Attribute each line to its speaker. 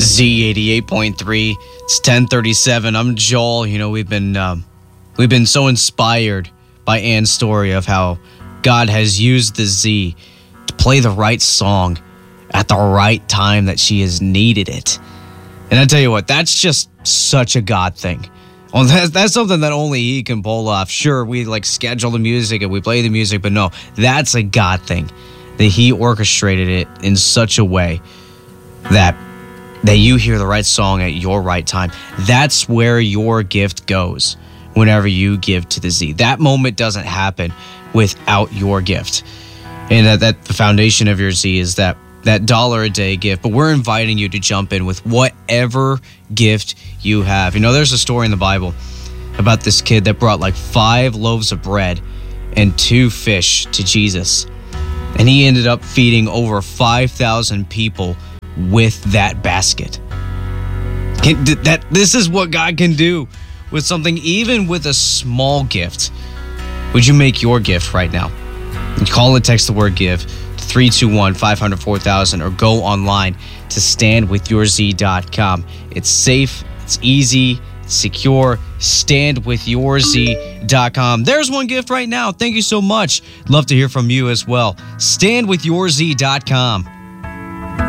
Speaker 1: Z88.3. It's 10:37. I'm Joel. You know, we've been so inspired by Ann's story of how God has used the Z to play the right song at the right time that she has needed it. And I tell you what, that's just such a God thing. Well, that's something that only he can pull off. Sure, we schedule the music and we play the music, but no, that's a God thing. That he orchestrated it in such a way that you hear the right song at your right time. That's where your gift goes whenever you give to the Z. That moment doesn't happen without your gift. And that the foundation of your Z is that $1 a day gift. But we're inviting you to jump in with whatever gift you have. You know, there's a story in the Bible about this kid that brought 5 loaves of bread and 2 fish to Jesus. And he ended up feeding over 5,000 people with that basket. This is what God can do with something, even with a small gift. Would you make your gift right now? You call and text the word give to 321-500-4000 or go online to standwithyourz.com. It's safe, it's easy, it's secure. Standwithyourz.com. There's one gift right now. Thank you so much. Love to hear from you as well. Standwithyourz.com.